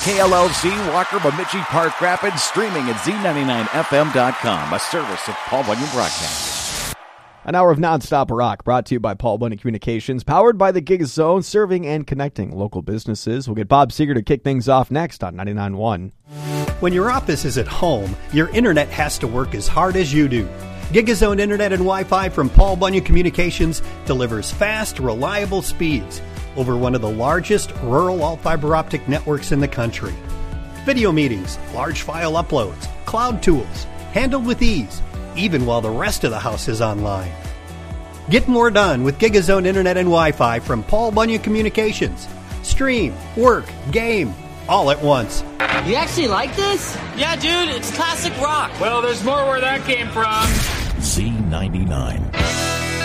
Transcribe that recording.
KLLC, Walker, Bemidji, Park Rapids, streaming at Z99FM.com, a service of Paul Bunyan Broadcasting. An hour of nonstop rock brought to you by Paul Bunyan Communications, powered by the Gig Zone, serving and connecting local businesses. We'll get Bob Seger to kick things off next on 99.1. When your office is at home, your internet has to work as hard as you do. GigaZone Internet and Wi-Fi from Paul Bunyan Communications delivers fast, reliable speeds over one of the largest rural all-fiber optic networks in the country. Video meetings, large file uploads, cloud tools, handled with ease, even while the rest of the house is online. Get more done with GigaZone Internet and Wi-Fi from Paul Bunyan Communications. Stream, work, game, all at once. You actually like this? Yeah, dude, it's classic rock. Well, there's more where that came from. Z99.